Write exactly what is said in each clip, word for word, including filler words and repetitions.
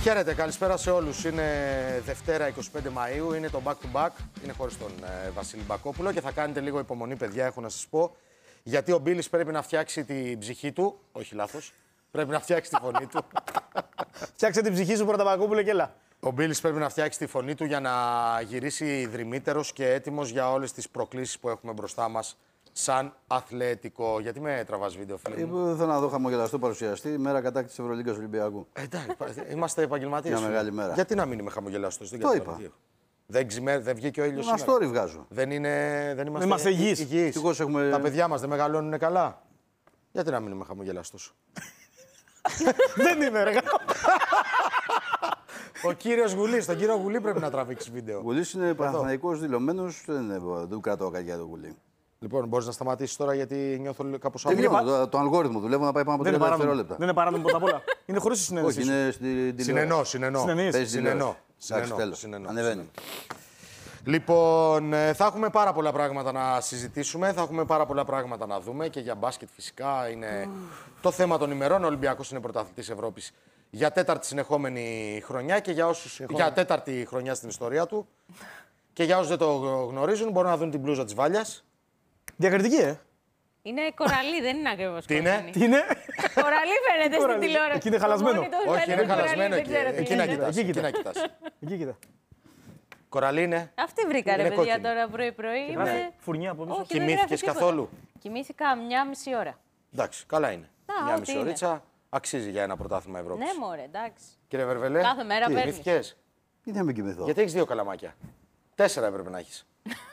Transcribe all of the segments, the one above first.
Χαίρετε, καλησπέρα σε όλους. Είναι Δευτέρα εικοστή πέμπτη Μαΐου, είναι το back to back, είναι χωρίς τον ε, Βασίλη Μπακόπουλο και θα κάνετε λίγο υπομονή, παιδιά, έχω να σας πω. Γιατί ο Μπίλης πρέπει να φτιάξει την ψυχή του, όχι λάθος, πρέπει να φτιάξει τη φωνή του. Φτιάξε την ψυχή σου πρώτα, Μπακόπουλο, και έλα. Ο Μπίλης πρέπει να φτιάξει τη φωνή του για να γυρίσει δρυμύτερος και έτοιμος για όλες τις προκλήσεις που έχουμε μπροστά μας σαν αθλητικό. Γιατί με τραβάς βίντεο, φίλε μου? Θέλω να δω χαμογελαστό παρουσιαστή, μέρα κατάκτηση Ευρωλίγκας Ολυμπιακού. Εντάξει, είμαστε επαγγελματίες. Μια μεγάλη μέρα. Γιατί να μην είμαι χαμογελαστός? Το είπα. Δεν, ξημέ, δεν βγήκε ο ήλιος Ένα σήμερα. story βγάζω. Δεν, είναι, δεν είμαστε, είμαστε υγιείς. υγιείς. Έχουμε... Τα παιδιά μας δεν μεγαλώνουν καλά. Γιατί να μην είμαι χαμογελαστός? Δεν είμαι, ρε. Ο κύριος Γουλής, τον κύριο Γουλή πρέπει να τραβήξει βίντεο. Ο Γουλής είναι Παναθηναϊκός δηλωμένος, δεν, δεν κρατώ κάτι για τον Γουλή. Λοιπόν, μπορείς να σταματήσεις τώρα γιατί νιώθω κάπως Δεν άβολα. βλέπω, το, το αλγόριθμο δουλεύω να πάει πάνω από τριάντα δευτερόλεπτα. Δεν είναι παράνομο πρώτα απ' όλα. Είναι χωρίς τη συνένεση. Όχι, είναι στην Συνενώ, συνενώ. Συνενείς. Συνενώ. Εντάξει, Συνενώ. τέλος. Συνενώ. Ανεβαίνει. Λοιπόν, ε, θα έχουμε πάρα πολλά πράγματα να συζητήσουμε, θα έχουμε πάρα πολλά πράγματα να δούμε και για μπάσκετ φυσικά είναι το θέμα των ημερών. Ο Ολυμπιακός είναι πρωταθλητής Ευρώπης για τέταρτη συνεχόμενη χρονιά και για, όσους, για τέταρτη χρονιά στην ιστορία του. Και για όσους δεν το γνωρίζουν μπορούν να δουν την μπλούζα της Βάλιας. Διακριτική, ε. Είναι κοραλί, δεν είναι ακριβώς. Τι είναι? Τι είναι? Κοραλί φαίνεται στην τηλεόραση. Εκεί είναι χαλασμένο. Μόνοι του Όχι, φαίνεται είναι χαλασμένο κοραλί, εκεί. δεν ξέρω τι Εκεί να είναι. κοιτάς. Εκεί Εκεί κοίτα. να κοιτάς. Εκεί κοίτα. Κοραλί είναι. Αυτή βρήκα, ρε Είναι παιδιά, κόκκινη. τώρα πρωί-πρωί. Γράφει Είμαι... φουρνιά από πίσω. Όχι, δεν Κοιμήθηκες γράφει τίποτα. καθόλου? Κοιμήθηκα μια μισή ώρα. Εντάξει, καλά είναι. Α, Μια ό,τι μισή είναι. ωρίτσα αξίζει για ένα πρωτάθλημα Ευρώπης. Ναι, μωρέ, εντάξει. Κύριε Βερβελέ, Κάθε μέρα παίρνεις. κοιμήθηκες? Γιατί να μην κοιμηθώ. Γιατί έχεις δύο καλαμάκια. Τέσσερα έπρεπε να έχεις.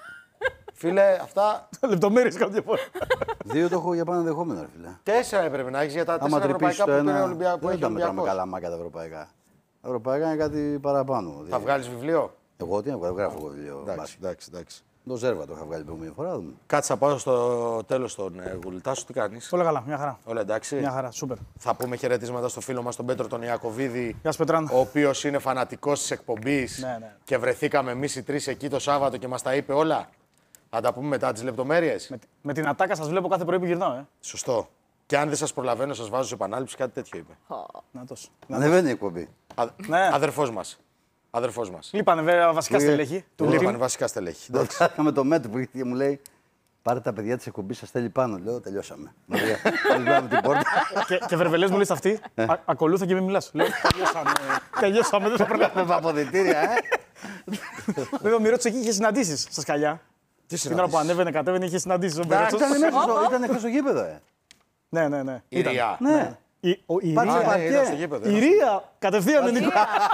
Φίλε, αυτά. Λεπτομέρειες κάποια φορά. Δύο το έχω για πάνω δεχόμενο, ρε φίλε. Τέσσερα έπρεπε να έχεις για τα Άμα τέσσερα τρυπήσεις ευρωπαϊκά το που, πήρε ένα, Ολυμπια... που δεν έχει τα ο μετράμε Ολυμπιακός. καλά μάκια τα ευρωπαϊκά. Τα ευρωπαϊκά είναι κάτι παραπάνω. Θα βγάλεις βιβλίο? Εγώ τι να βγάλω, γράφω εγώ βιβλίο. Εντάξει, μπάσκετ. εντάξει, εντάξει. Το Ζέρβα το είχα βγάλει προηγούμενη φορά. Δούμε. Κάτσε να πάω στο τέλος των ε, Γουλητά σου. Τι κάνεις? Όλα καλά, μια χαρά. Όλα εντάξει? Μια χαρά, σούπερ. Θα πούμε χαιρετίσματα στο φίλο μας τον Πέτρο τον Ιακωβίδη, Γεια σου, Πετράνα. ο οποίος είναι φανατικός της εκπομπής. Ναι, ναι. Και βρεθήκαμε εμείς οι τρεις εκεί το Σάββατο και μας τα είπε όλα. Θα τα πούμε μετά τις λεπτομέρειες. Με, με την ατάκα σας βλέπω κάθε πρωί που γυρνάω, ε. Σωστό. Και αν δεν σας προλαβαίνω, σας βάζω σε επανάληψη, κάτι τέτοιο είπε. Νάτος. Ανεβαίνει η εκπομπή. Α, Ναι. Αδερφός μας. Αδερφός μας. Λείπανε βέβαια βασικά Που- στελέχη. Του Λείπανε team. βασικά στελέχη. Εντάξει. Με το μέτρο που ήρθε και μου λέει: Πάρε τα παιδιά τη εκπομπή, σα στέλνει πάνω. Λέω: Τελειώσαμε. Μαρία, βγάλαμε την πόρτα. Και, και Βερβελές μου λες αυτή, α, ακολούθα και μην μιλάς. Λέω, τελειώσαμε. Τελειώσαμε, δεν θα προλάβω. Με αποδητήρια, ε. Βέβαια, ο Μυρώτης εκεί είχε συναντήσεις στα σκαλιά. Τι Την ώρα που ανέβαινε, κατέβαινε, είχε συναντήσεις ο Μυρώτης. Ήταν μέσα στο- Ήταν εκτό στο γήπεδο, ε. Ναι, ναι, ναι. Η Ρία. Ναι. Η, ο, η, Πάτσε Ρία, πα- ναι, ήταν στο γήπεδο. η Ρία κατευθείαν είναι.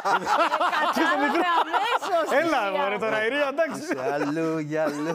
Κατάλαβε αμέσως. Έλα, μωρέ, τώρα η Ρία, εντάξει. Αλλού, για αλλού.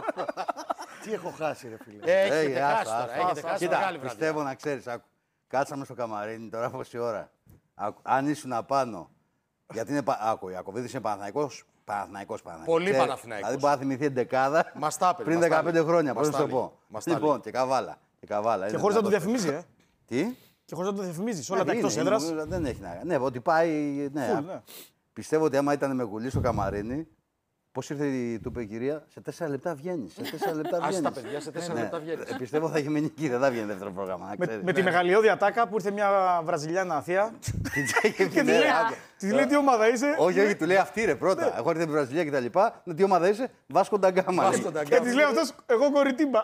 Τι έχω χάσει, ρε φίλε. Έχετε άστα, χάσει τώρα. άστα, Έχετε άστα. χάσει Κοίτα, μεγάλη βραδιά. πιστεύω να ξέρει. Κάτσαμε στο καμαρίνι τώρα πόση ώρα. Άκου, αν ήσουν απάνω. Γιατί είναι. πα- Άκου, ο Ιακωβίδης είναι Παναθηναϊκός. Παναθηναϊκός, Παναθηναϊκός. Πολύ Ξέρει, Παναθηναϊκός. Δηλαδή μπορεί να θυμηθεί εντεκάδα Μας τα έπαιρνε, πριν μας τα δεκαπέντε έλεγε. χρόνια. Μας Πώς να τα το πω. έλεγε. Μας τα Λοιπόν, έλεγε. και καβάλα. Και, καβάλα. Και είναι χωρίς να το δυνατός. διαφημίζει, ε. Τι? Και χωρίς να το διαφημίζει. Όλα Ναι, τα είναι, εκτός είναι, έδρας. Δεν έχει να. Ναι, ότι πάει. Ναι. Full, ναι. Πιστεύω ότι άμα ήταν με Γουλή στο καμαρίνι, πώς ήρθε η του είπε η κυρία, σε τέσσερα λεπτά βγαίνει. Σε τέσσερα λεπτά Άσε βγαίνει. τα παιδιά, σε τέσσερα λεπτά βγαίνεις. Πιστεύω θα έχει μείνει εκεί, δεν θα βγαίνει δεύτερο πρόγραμμα. να Με, ξέρεις. με τη μεγαλειώδη ατάκα που ήρθε μια Βραζιλιάνα θεία. Την τσέκε Και ναι, τη λέει, άκου. της λέει τι ομάδα είσαι. Όχι, όχι, του λέει αυτή ρε πρώτα. Έχω έρθει από την Βραζιλία και τα λοιπά. Ναι, τι ομάδα είσαι, Βάσκο Νταγκάμα. Βάσκο λέει. Νταγκάμα. Και της λέει αυτός, εγώ κοριτίμπα.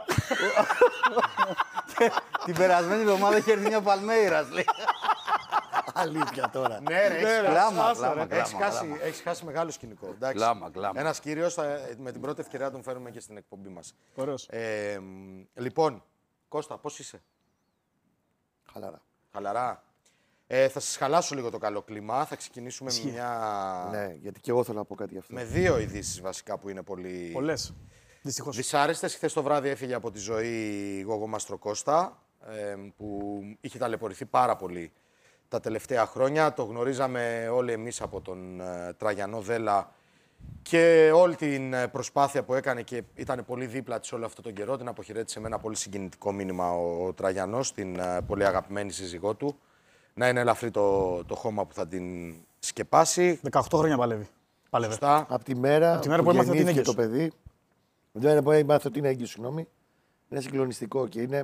Την περασμένη εβδομάδα έχει έρθει μια Παλμέιρας. λέει. Αλήθεια τώρα. Ναι, ρε, έχεις Κλάμα, άστα, κλάμα, ρε. Έχεις κλάμα, χάσει, κλάμα. έχεις χάσει μεγάλο σκηνικό. εντάξει. Κλάμα, κλάμα. Ένας κύριος, θα- με την πρώτη ευκαιρία τον φέρουμε και στην εκπομπή μας. Ωραίος. Ε, μ, λοιπόν, Κώστα, πώς είσαι? Χαλαρά. Χαλαρά. Ε, θα σας χαλάσω λίγο το καλό κλίμα. Θα ξεκινήσουμε με, μια... Ναι, γιατί και εγώ θέλω να πω κάτι γι' αυτό. με δύο ειδήσεις βασικά που είναι πολύ Πολλές. Δυστυχώς. δυσάρεστες. Χθες το βράδυ έφυγε από τη ζωή η Γόγο Μαστροκώστα, ε, που είχε ταλαιπωρηθεί πάρα πολύ τα τελευταία χρόνια. Το γνωρίζαμε όλοι εμείς από τον ε, Τραγιανό Δέλα και όλη την ε, προσπάθεια που έκανε και ήταν πολύ δίπλα της όλο αυτό τον καιρό. Την αποχαιρέτησε με ένα πολύ συγκινητικό μήνυμα ο, ο Τραγιανός, την ε, πολύ αγαπημένη σύζυγό του. Να είναι ελαφρύ το, το χώμα που θα την σκεπάσει. δεκαοκτώ χρόνια παλεύει. Παλεύε. Σωστά. Από τη μέρα, τη μέρα που έμαθε ότι είναι γεννήθηκε το έγκυος. παιδί, από τη μέρα που έμαθε ότι είναι έγκυος, συγγνώμη, είναι συγκλονιστικό και είναι.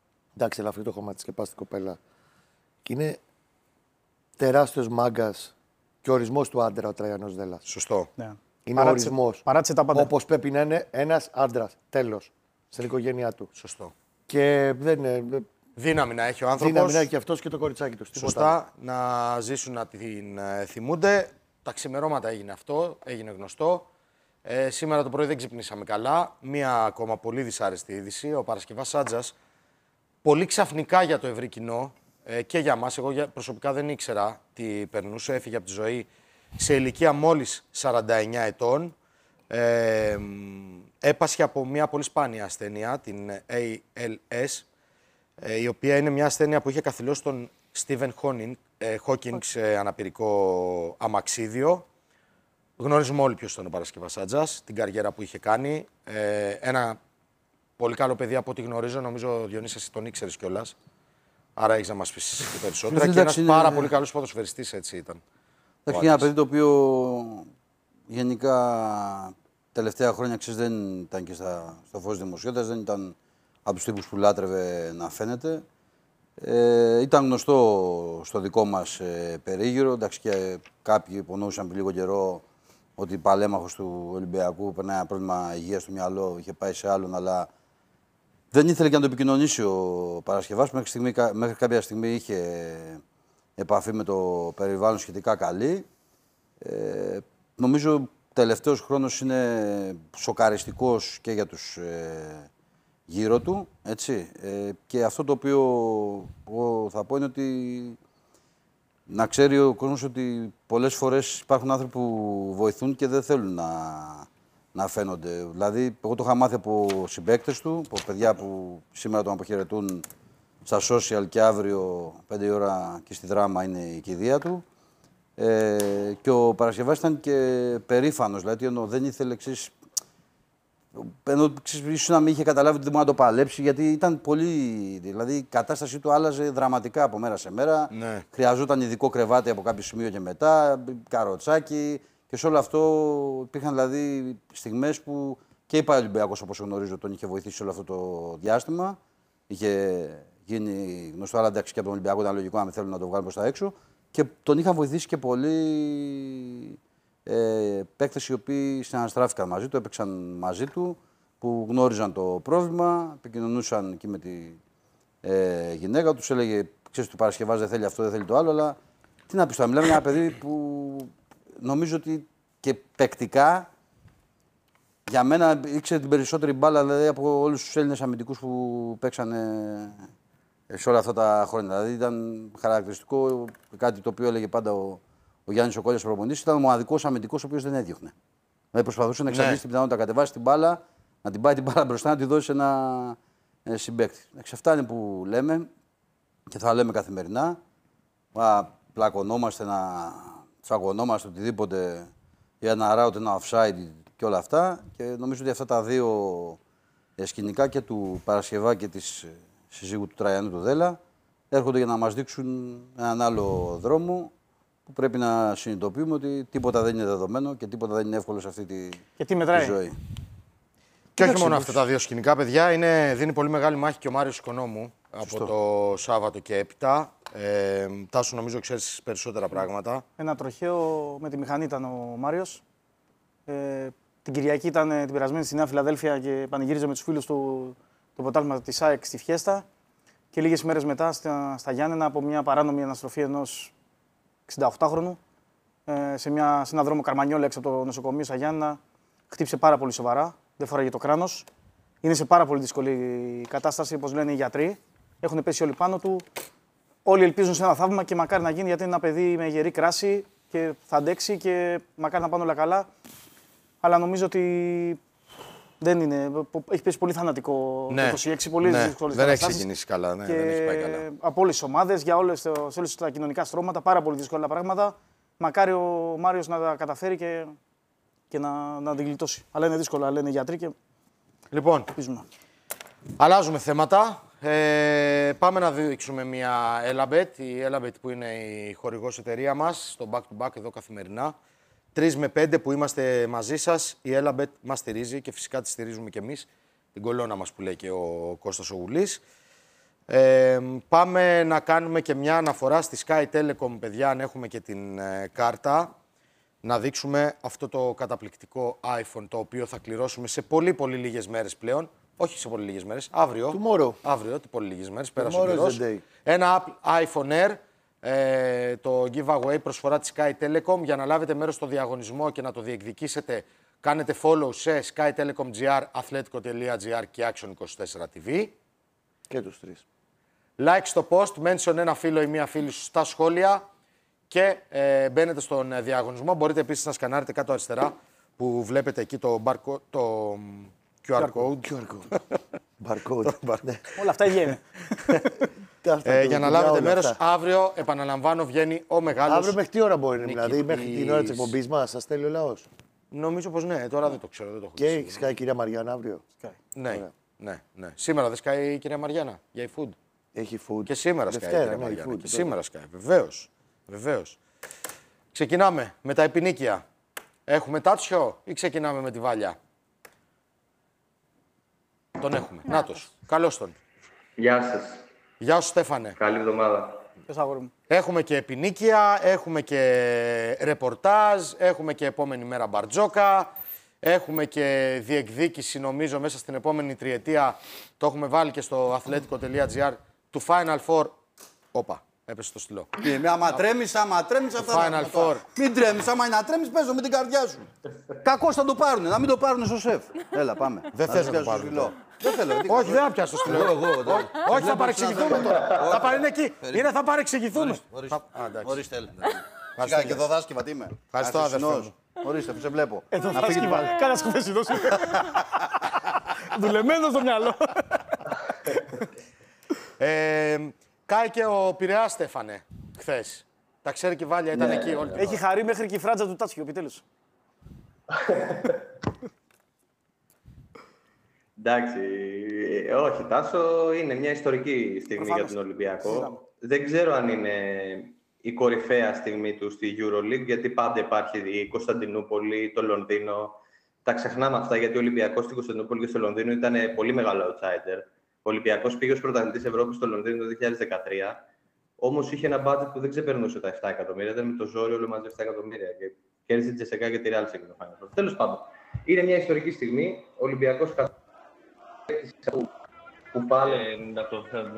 Εντάξει, ελαφρύ το χώμα της και πας στην κοπέλα. Και είναι τεράστιος μάγκας και ο ορισμός του άντρα ο Τραγιανός Δέλλας. Σωστό. Ναι. Είναι ο Παράτησε- ορισμός. Παράτησε τα πάντα. Όπως πρέπει να είναι ένας άντρας. Τέλος. Στην οικογένειά του. Σωστό. Και δεν είναι. Δύναμη να έχει ο άνθρωπος. Δύναμη να έχει και αυτός και το κοριτσάκι του. Τίποτα άλλο. Σωστά. Να ζήσουν να την ε, θυμούνται. Τα ξημερώματα έγινε αυτό. Έγινε γνωστό. Ε, σήμερα το πρωί δεν ξυπνήσαμε καλά. Μία ακόμα πολύ δυσάρεστη είδηση. Ο Παρασκευάς Σάντζας, πολύ ξαφνικά για το ευρύ κοινό ε, και για μας, εγώ για- προσωπικά δεν ήξερα τι περνούσε. Έφυγε από τη ζωή σε ηλικία μόλις σαράντα εννιά ετών. Ε, μ, έπασχε από μια πολύ σπάνια ασθένεια, την έι ελ ες, ε, η οποία είναι μια ασθένεια που είχε καθυλώσει τον Στίβεν Χόκινγκς, ε, αναπηρικό αμαξίδιο. Γνωρίζουμε όλοι ποιος ήταν ο Παρασκευάς Σάντζας, την καριέρα που είχε κάνει. Ε, ένα πολύ καλό παιδί από ό,τι γνωρίζω, νομίζω ο Διονύσης εσύ τον ήξερες κιόλας. Άρα έχεις να μας πεις και περισσότερα. Και ένας Εντάξει, είναι- πάρα πολύ καλός ποδοσφαιριστής έτσι ήταν. Εντάξει, είναι ένα παιδί το οποίο γενικά τελευταία χρόνια ξέρεις, δεν ήταν και στα, στο φως δημοσιότητας, δεν ήταν από τους τύπους που λάτρευε να φαίνεται. Ε, ήταν γνωστό στο δικό μας ε, περίγυρο. Εντάξει, και κάποιοι υπονοούσαν πριν λίγο καιρό ότι παλέμαχος του Ολυμπιακού περνάει ένα πρόβλημα υγείας στο μυαλό, είχε πάει σε άλλον, αλλά δεν ήθελε και να το επικοινωνήσει ο Παρασκευάς. Μέχρι, στιγμή, μέχρι κάποια στιγμή είχε επαφή με το περιβάλλον σχετικά καλή. Ε, νομίζω τελευταίος χρόνος είναι σοκαριστικός και για τους ε, γύρω του, έτσι. Ε, και αυτό το οποίο εγώ θα πω είναι ότι να ξέρει ο κόσμος ότι πολλές φορές υπάρχουν άνθρωποι που βοηθούν και δεν θέλουν να, να φαίνονται. Δηλαδή, εγώ το είχα μάθει από συμπαίκτες του, από παιδιά που σήμερα τον αποχαιρετούν στα social και αύριο πέντε η ώρα και στη δράμα είναι η κηδεία του. Ε, και ο Παρασκευάς ήταν και περήφανος, δηλαδή ενώ δεν ήθελε εξής, ενώ ίσως να μην είχε καταλάβει ότι δεν μπορεί να το παλέψει, γιατί ήταν πολύ. Δηλαδή η κατάστασή του άλλαζε δραματικά από μέρα σε μέρα. Ναι. Χρειαζόταν ειδικό κρεβάτι από κάποιο σημείο και μετά, καροτσάκι. Και σε όλο αυτό υπήρχαν δηλαδή στιγμές που και η Ολυμπιακός, όπως γνωρίζω, τον είχε βοηθήσει όλο αυτό το διάστημα. Είχε γίνει γνωστό, αλλά εντάξει και από τον Ολυμπιακό ήταν λογικό να μην θέλουν να το βγάλουν προς τα έξω. Και τον είχαν βοηθήσει και πολλοί ε, παίκτες οι οποίοι συναναστράφηκαν μαζί του, έπαιξαν μαζί του, που γνώριζαν το πρόβλημα, επικοινωνούσαν εκεί με τη ε, γυναίκα τους, έλεγε ξέρεις του Παρασκευάς δεν θέλει αυτό, δεν θέλει το άλλο, αλλά τι να πεις τώρα, μιλάμε για ένα παιδί που νομίζω ότι και παικτικά για μένα ήξερε την περισσότερη μπάλα δηλαδή, από όλους τους Έλληνες αμυντικούς που παίξανε σε όλα αυτά τα χρόνια. Δηλαδή ήταν χαρακτηριστικό κάτι το οποίο έλεγε πάντα ο, ο Γιάννης ο Κόλλιας προπονητής, ήταν ο μοναδικός αμυντικός ο οποίος δεν έδιωχνε. Δηλαδή προσπαθούσε να εξαντλήσει την πιθανότητα να κατεβάσει την μπάλα, να την πάει την μπάλα μπροστά, να τη δώσει σε ένα ε, συμπαίκτη. Αυτά είναι που λέμε και θα λέμε καθημερινά. Α, πλακωνόμαστε, να τσακωνόμαστε οτιδήποτε για ένα route, ένα offside και όλα αυτά. Και νομίζω ότι αυτά τα δύο ε, σκηνικά και του Παρασκευά και της συζύγου του Τραγιανού του Δέλλα έρχονται για να μας δείξουν έναν άλλο δρόμο που πρέπει να συνειδητοποιούμε ότι τίποτα δεν είναι δεδομένο και τίποτα δεν είναι εύκολο σε αυτή τη, Και τι μετράει. τη ζωή. Και όχι μόνο αυτά τα δύο σκηνικά, παιδιά. Είναι, δίνει πολύ μεγάλη μάχη και ο Μάριος Οικονόμου από το Σάββατο και έπειτα. Ε, Τάσου, νομίζω ξέρεις περισσότερα πράγματα. Ένα τροχαίο με τη μηχανή ήταν ο Μάριος. Ε, την Κυριακή ήταν ε, την περασμένη στη Νέα Φιλαδέλφια και πανηγύριζε με τους φίλους του το ποτάλμα της ΑΕΚ στη Φιέστα. Και λίγες μέρες μετά στα, στα Γιάννενα από μια παράνομη αναστροφή ενός εξηνταοκτάχρονου ε, σε, μια, σε ένα δρόμο Καρμανιόλα έξω από το νοσοκομείο στα Γιάννενα. Χτύπησε πάρα πολύ σοβαρά. Δεν φοράγε το κράνος. Είναι σε πάρα πολύ δύσκολη κατάσταση, όπως λένε οι γιατροί. Έχουν πέσει όλοι πάνω του. Όλοι ελπίζουν σε ένα θαύμα και μακάρι να γίνει, γιατί είναι ένα παιδί με γερή κράση και θα αντέξει και μακάρι να πάνε όλα καλά. Αλλά νομίζω ότι δεν είναι. Έχει πέσει πολύ θανατικό Ναι. το είκοσι έξι, πολύ Ναι. δύσκολες Δεν έχει καταστάσεις. ξεκινήσει καλά. Ναι, Και δεν έχει πάει καλά. από όλες τις ομάδες, για όλες, σε όλες τα κοινωνικά στρώματα, πάρα πολύ δύσκολα πράγματα. Μακάρι ο Μάριος να τα καταφέρει και, και να, να την γλιτώσει. Αλλά είναι δύσκολα, λένε οι γιατροί και Λοιπόν, ελπίζουμε. αλλάζουμε θέματα. Ε, πάμε να δείξουμε μια Elabet. Η Elabet που είναι η χορηγός εταιρεία μας, στο back to back εδώ καθημερινά. τρεις με πέντε που είμαστε μαζί σας. Η Elabet μας στηρίζει και φυσικά τη στηρίζουμε κι εμείς. Την κολόνα μας που λέει και ο Κώστας ο Γουλής. Ε, πάμε να κάνουμε και μια αναφορά στη Sky Telecom, παιδιά, αν έχουμε και την ε, κάρτα. να δείξουμε αυτό το καταπληκτικό iPhone, το οποίο θα κληρώσουμε σε πολύ πολύ λίγες μέρες πλέον. Όχι σε πολύ λίγες μέρες, αύριο. Tomorrow. Αύριο, τι πολύ λίγες μέρες, πέρασε ο Tomorrow is καιρός. the day. Ένα iPhone Air, ε, το giveaway προσφορά της Sky Telecom. Για να λάβετε μέρος στο διαγωνισμό και να το διεκδικήσετε, κάνετε follow σε Sky Telecom τζι αρ, athletico.gr και Action είκοσι τέσσερα τι βι. Και τους τρεις. Like στο post, mention ένα φίλο ή μία φίλη σου στα σχόλια και ε, μπαίνετε στον ε, διαγωνισμό. Μπορείτε επίσης να σκανάρετε κάτω αριστερά που βλέπετε εκεί το, barcode, το κιου αρ code. κιου αρ code. Barcode. Ναι. Όλα αυτά είναι. ε, για να λάβετε μέρος, αύριο, επαναλαμβάνω, βγαίνει ο μεγάλος. Αύριο μέχρι τι ώρα μπορεί να είναι, δηλαδή νικητής. μέχρι την ώρα της εκπομπής μας, σας στέλνει ο λαός. Νομίζω πως ναι, τώρα δεν το ξέρω, δεν το έχω Και δει. έχει σκάει η κυρία Μαριάννα αύριο. Ναι, ναι, ναι. Σήμερα δεν σκάει η κυρία Μαριάννα για e-food. Έχει food. Και σήμερα σκάει η Δευτέρα, κυρία ναι, Μαριάννα. food, Και τότε. σήμερα σκάει, βεβαίως. Βεβαίως. Ξεκινάμε με τα επινίκια. Έχουμε τάτσιο ή ξεκινάμε με τη Βάλια? Τον έχουμε. Νάτος. Καλώς τον. Γεια σας. Γεια σου Στέφανε. Καλή εβδομάδα. Ποιος αγόρι μου. Έχουμε και επινίκια, έχουμε και ρεπορτάζ, έχουμε και επόμενη μέρα μπαρτζόκα, έχουμε και διεκδίκηση νομίζω μέσα στην επόμενη τριετία. Το έχουμε βάλει και στο athletico.gr του Final Four. Όπα, έπεσε το στυλό. Ναι, άμα τρέμεις, άμα τρέμεις αυτά. Final να- Four. Μην τρέμεις, άμα είναι να τρέμεις, παίζω με την καρδιά σου. Κακώς θα το πάρουν, να μην το πάρουν στο σεφ. Έλα, πάμε. Δεν θες να το πιάσω πάρουν. σκυλό. Δεν θέλω. τι- Όχι, δεν θα πιάσω το στυλό. Εγώ, εγώ, εγώ. Όχι, Όχι, θα παρεξηγηθούμε τώρα. Θα πάρει εκεί. Είναι, θα παρεξηγηθούμε. Ορίστε. Θα- Α, εντάξει. Ορίστε, έλα. Σιγά και εδώ δάσκευα τι είμαι. Ευχαριστώ, Αστυνός. αδερφέ μου. Ορίστε, σε βλέπω. Εδώ Να θα φύγει την σκύβα. μπάλα. Κάνας χθεσινός. Δουλεμένο στο μυαλό. Ε, Κάει και ο Πειραιάς, Στέφανε, χθες. Τα ξέρει και η Βάλια, ήταν εκεί όλη την Έχει χαρεί μέχρι και η φράτζα του Τάτσιου, επιτέλους. Εντάξει, ε, όχι, Τάσο, είναι μια ιστορική στιγμή Προφανώς. για τον Ολυμπιακό. Συζητάμε. Δεν ξέρω αν είναι η κορυφαία στιγμή του στη EuroLeague, γιατί πάντα υπάρχει η Κωνσταντινούπολη, το Λονδίνο. Τα ξεχνάμε αυτά, γιατί ο Ολυμπιακός στην Κωνσταντινούπολη και στο Λονδίνο ήταν πολύ μεγάλο outsider. Ο Ολυμπιακός πήγε ως πρωταθλητής Ευρώπης στο Λονδίνο το δύο χιλιάδες δεκατρία, όμως είχε ένα budget που δεν ξεπερνούσε τα επτά εκατομμύρια, ήταν με το ζόρι όλο μαζί επτά εκατομμύρια και κέρδισε την Τζεσεκά και τη Real σε εκείνο το Final Four. Τέλος πάντων, είναι μια ιστορική στιγμή. Ο Ολυμπιακός που, που πάλι... Ε, να το